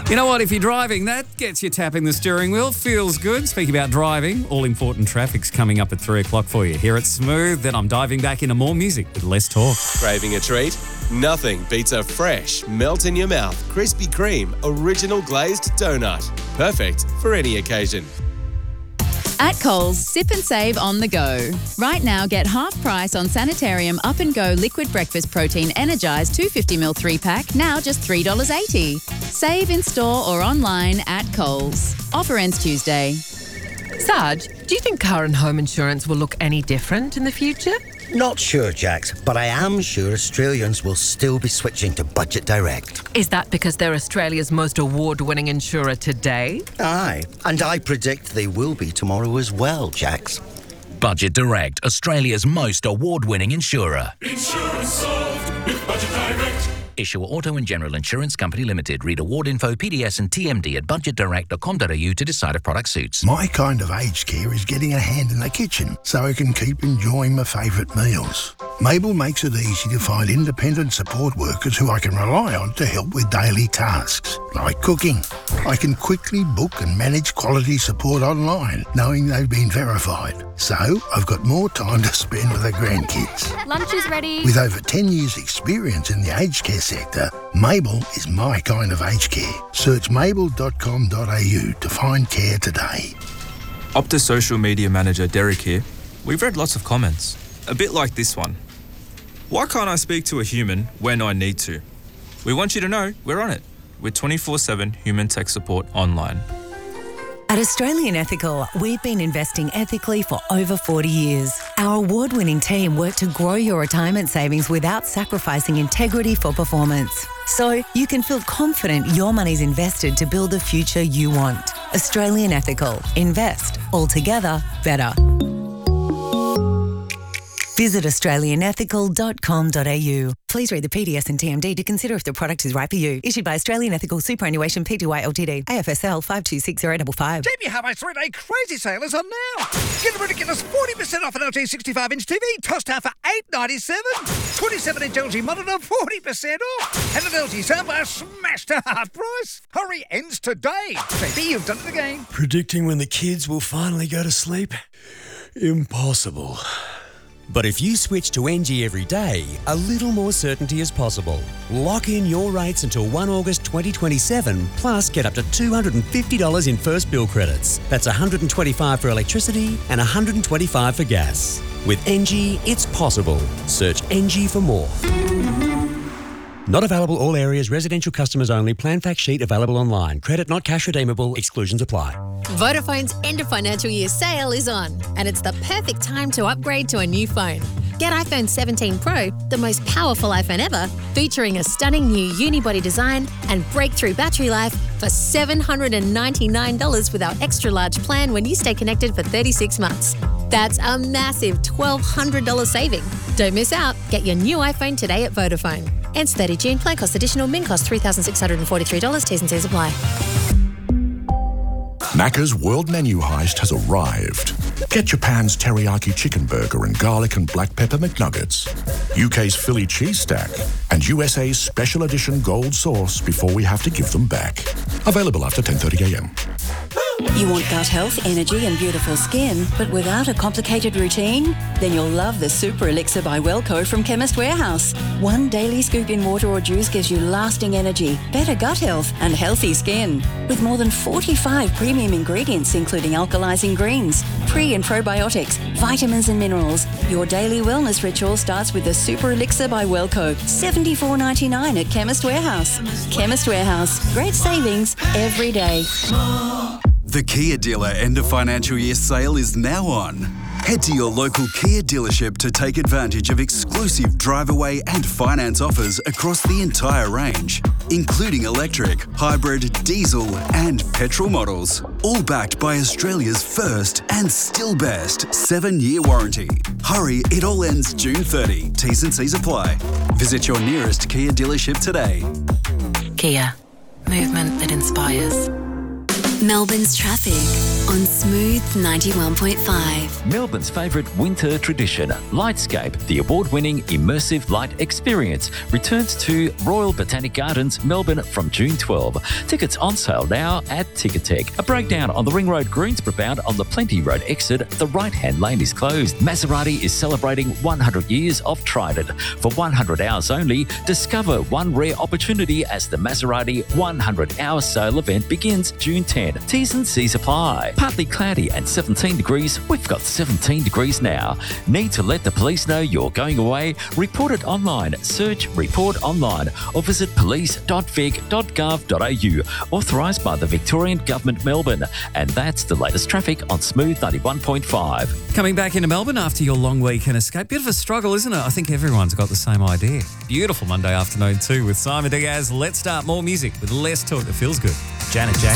You know what? If you're driving, that gets you tapping the steering wheel. Feels good. Speaking about driving, all-important traffic's coming up at 3 o'clock for you. Here it's Smooth, then I'm diving back into more music with less talk. Craving a treat? Nothing beats a fresh, melt-in-your-mouth, Krispy Kreme original glazed donut. Perfect for any occasion. At Coles, sip and save on the go. Right now, get half price on Sanitarium Up and Go Liquid Breakfast Protein Energised 250ml 3-pack, now just $3.80. Save in store or online at Coles. Offer ends Tuesday. Sarge, do you think car and home insurance will look any different in the future? Not sure, Jax, but I am sure Australians will still be switching to Budget Direct. Is that because they're Australia's most award-winning insurer today? Aye, and I predict they will be tomorrow as well, Jax. Budget Direct, Australia's most award-winning insurer. Insurance solved with Budget Direct. Issuer Auto and General Insurance Company Limited. Read award info, PDS and TMD at budgetdirect.com.au to decide if product suits. My kind of aged care is getting a hand in the kitchen so I can keep enjoying my favourite meals. Mabel makes it easy to find independent support workers who I can rely on to help with daily tasks, like cooking. I can quickly book and manage quality support online, knowing they've been verified. So I've got more time to spend with the grandkids. Lunch is ready. With over 10 years' experience in the aged care sector, Mabel is my kind of aged care. Search mabel.com.au to find care today. Optus social media manager Derek here. We've read lots of comments, a bit like this one. Why can't I speak to a human when I need to? We want you to know we're on it with 24/7 human tech support online. At Australian Ethical, we've been investing ethically for over 40 years. Our award-winning team work to grow your retirement savings without sacrificing integrity for performance. So you can feel confident your money's invested to build the future you want. Australian Ethical. Invest. Altogether better. Visit australianethical.com.au. Please read the PDS and TMD to consider if the product is right for you. Issued by Australian Ethical Superannuation Pty Ltd. AFSL 526055. JB Hi-Fi's 3-day crazy sale is on now. Get a ridiculous 40% off an LG 65-inch TV, tossed out for $8.97. 27-inch LG monitor, 40% off. And an LG soundbar smashed to half price. Hurry, ends today. JB, you've done it again. Predicting when the kids will finally go to sleep? Impossible. But if you switch to NG every day, a little more certainty is possible. Lock in your rates until 1 August 2027, plus get up to $250 in first bill credits. That's $125 for electricity and $125 for gas. With NG, it's possible. Search NG for more. Not available all areas, residential customers only. Plan fact sheet available online. Credit not cash redeemable. Exclusions apply. Vodafone's end of financial year sale is on, and it's the perfect time to upgrade to a new phone. Get iPhone 17 Pro, the most powerful iPhone ever, featuring a stunning new unibody design and breakthrough battery life for $799 with our extra large plan when you stay connected for 36 months. That's a massive $1,200 saving. Don't miss out. Get your new iPhone today at Vodafone. Ends 30 June. Plan cost additional. Min cost $3,643. T's and C's apply. Macca's World Menu Heist has arrived. Get Japan's teriyaki chicken burger and garlic and black pepper McNuggets, UK's Philly cheese stack, and USA's special edition gold sauce before we have to give them back. Available after 10:30 a.m. You want gut health, energy and beautiful skin, but without a complicated routine? Then you'll love the Super Elixir by Wellco from Chemist Warehouse. One daily scoop in water or juice gives you lasting energy, better gut health and healthy skin. With more than 45 premium ingredients including alkalizing greens, pre- and probiotics, vitamins and minerals, your daily wellness ritual starts with the Super Elixir by Wellco. $74.99 at Chemist Warehouse. Chemist Warehouse. Great savings every day. The Kia Dealer end of financial year sale is now on. Head to your local Kia dealership to take advantage of exclusive drive away and finance offers across the entire range, including electric, hybrid, diesel and petrol models. All backed by Australia's first and still best 7-year warranty. Hurry, it all ends June 30. T's and C's apply. Visit your nearest Kia dealership today. Kia. Movement that inspires. Melbourne's traffic. on Smooth 91.5. Melbourne's favourite winter tradition, Lightscape, the award-winning immersive light experience, returns to Royal Botanic Gardens, Melbourne from June 12. Tickets on sale now at Ticketek. A breakdown on the Ring Road Greensboro bound on the Plenty Road exit. The right-hand lane is closed. Maserati is celebrating 100 years of Trident. For 100 hours only, discover one rare opportunity as the Maserati 100-hour sale event begins June 10. T's and C's apply. Partly cloudy and 17 degrees. We've got 17 degrees now. Need to let the police know you're going away? Report it online. Search Report Online or visit police.vic.gov.au. Authorised by the Victorian Government, Melbourne. And that's the latest traffic on Smooth 91.5. Coming back into Melbourne after your long weekend escape. Bit of a struggle, isn't it? I think everyone's got the same idea. Beautiful Monday afternoon too with Simon Diaz. Let's start more music with less talk that feels good. Janet Jackson.